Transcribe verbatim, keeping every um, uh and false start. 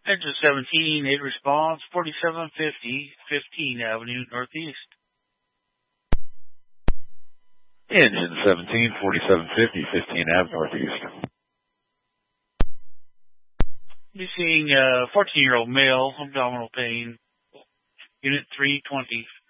Engine seventeen, aid response, forty-seven fifty, fifteenth Avenue Northeast. Engine seventeen, forty-seven fifty, fifteenth Avenue Northeast. Be seeing a fourteen-year-old male, abdominal pain, Unit three twenty.